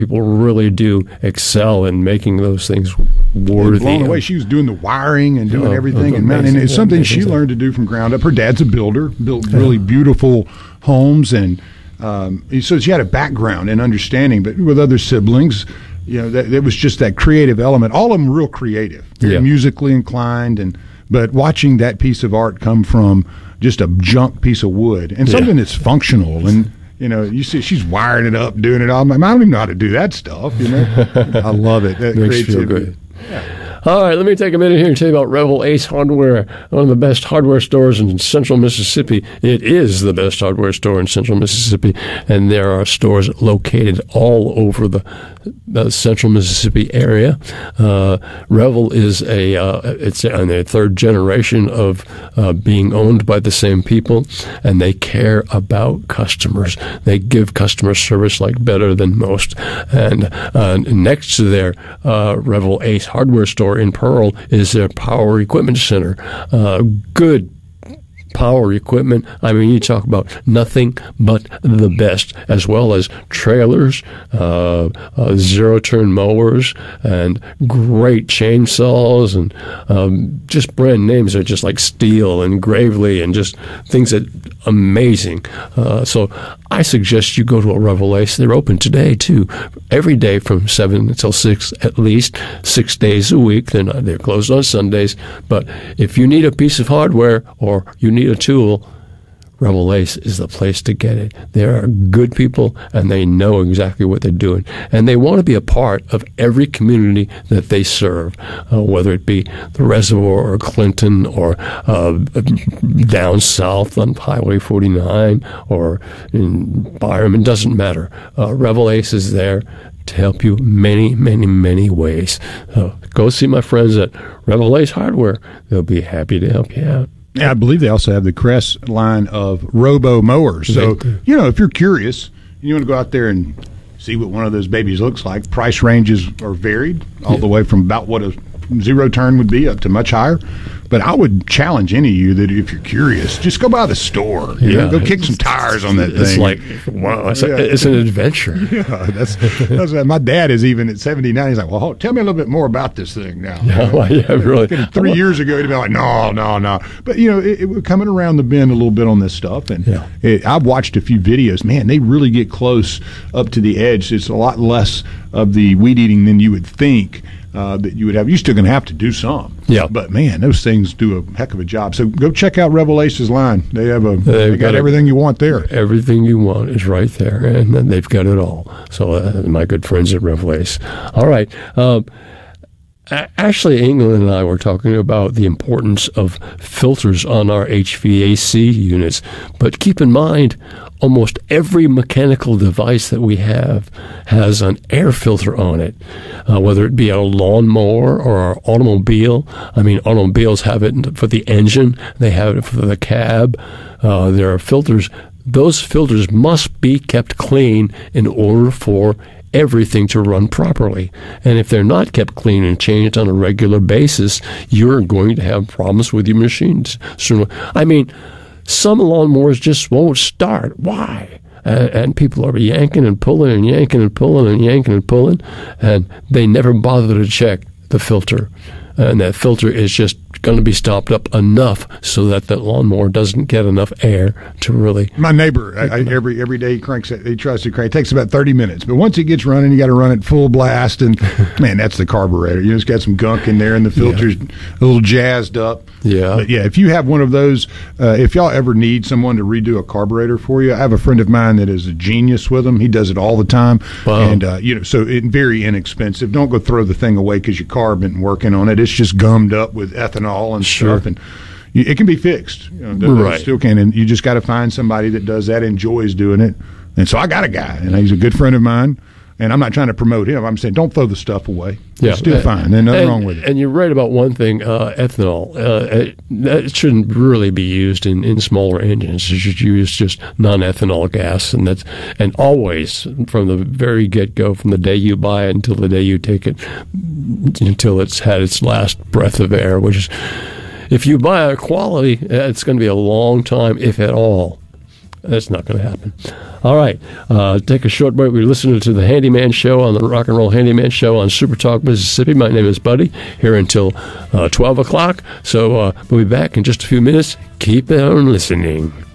people really do excel in making those things worthy. Blown away. She was doing the wiring and doing everything. And it's something she learned to do from ground up. Her dad's a builder, built really beautiful homes. And so she had a background and understanding. But with other siblings, there was just that creative element. All of them real creative, musically inclined. But watching that piece of art come from just a junk piece of wood and something that's functional and you see she's wiring it up, doing it all. I'm like, I don't even know how to do that stuff. I love it. That makes you feel good. Yeah. All right, let me take a minute here and tell you about Revel Ace Hardware, one of the best hardware stores in central Mississippi. It is the best hardware store in central Mississippi, and there are stores located all over the central Mississippi area. Revel is it's in their third generation of being owned by the same people, and they care about customers. They give customer service like better than most. And next to their Revel Ace Hardware store in Pearl is their Power Equipment Center. Good power equipment. I mean, you talk about nothing but the best, as well as trailers, zero-turn mowers, and great chainsaws, and just brand names are just like Steel and Gravely, and just things that amazing. So I suggest you go to a Revel Ace. They're open today too, every day from 7 until 6, at least 6 days a week. They're closed on Sundays. But if you need a piece of hardware or you need a tool, Revel Ace is the place to get it. They are good people, and they know exactly what they're doing. And they want to be a part of every community that they serve, whether it be the Reservoir or Clinton or down south on Highway 49 or in Byram. It doesn't matter. Revel Ace is there to help you many, many, many ways. Go see my friends at Revel Ace Hardware. They'll be happy to help you out. Yeah, I believe they also have the Crest line of robo mowers. So, if you're curious, you want to go out there and see what one of those babies looks like. Price ranges are varied, all the way from about what a zero turn would be up to much higher. But I would challenge any of you that if you're curious, just go by the store. Go kick some tires on that thing. It's like, wow, it's an adventure. Yeah, that's my dad is even at 79. He's like, well, tell me a little bit more about this thing now. Really. 3 years ago, he'd be like, no. But, it coming around the bend a little bit on this stuff. And I've watched a few videos. Man, they really get close up to the edge. It's a lot less of the weed eating than you would think. That you would have. You're still going to have to do some. Yeah. But, man, those things do a heck of a job. So go check out Revel Ace's line. They got everything you want there. Everything you want is right there, and they've got it all. So my good friends at Revel Ace. All right. Ashley England and I were talking about the importance of filters on our HVAC units. But keep in mind, almost every mechanical device that we have has an air filter on it, whether it be a lawnmower or our automobile. I mean, automobiles have it for the engine. They have it for the cab. There are filters. Those filters must be kept clean in order for everything to run properly. And if they're not kept clean and changed on a regular basis, you're going to have problems with your machines. So, I mean, some lawnmowers just won't start. Why? And people are yanking and pulling and yanking and pulling and yanking and pulling, and they never bother to check the filter. And that filter is just going to be stopped up enough so that the lawnmower doesn't get enough air to really. My neighbor, every day he tries to crank. It takes about 30 minutes, but once it gets running, you got to run it full blast, and man, that's the carburetor. You just got some gunk in there, and the filter's a little jazzed up. Yeah, but if you have one of those, if y'all ever need someone to redo a carburetor for you, I have a friend of mine that is a genius with them. He does it all the time, and so it's very inexpensive. Don't go throw the thing away because your carb isn't working on it. It's just gummed up with ethanol and stuff, and it can be fixed. Right. Still can, and you just got to find somebody that does that, enjoys doing it. And so I got a guy, and he's a good friend of mine. And I'm not trying to promote him. I'm saying don't throw the stuff away. It's still fine. There's nothing wrong with it. And you're right about one thing, ethanol. That shouldn't really be used in smaller engines. You should use just non-ethanol gas. And always, from the very get-go, from the day you buy it until the day you take it, until it's had its last breath of air, which is, if you buy a quality, it's going to be a long time, if at all. That's not going to happen. All right. Take a short break. We're listening to the Handyman Show on the Rock and Roll Handyman Show on Super Talk Mississippi. My name is Buddy, here until 12 o'clock. So we'll be back in just a few minutes. Keep on listening.